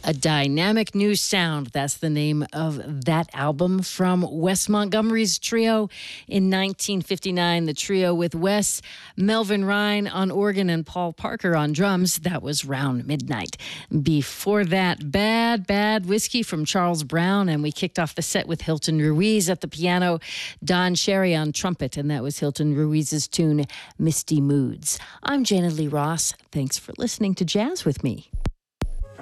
A Dynamic New Sound. That's the name of that album from Wes Montgomery's trio in 1959. The trio with Wes, Melvin Ryan on organ, and Paul Parker on drums. That was Round Midnight. Before that, Bad Bad Whiskey from Charles Brown. And we kicked off the set with Hilton Ruiz at the piano, Don Cherry on trumpet. And that was Hilton Ruiz's tune, Misty Moods. I'm Jana Lee Ross. Thanks for listening to Jazz with Me.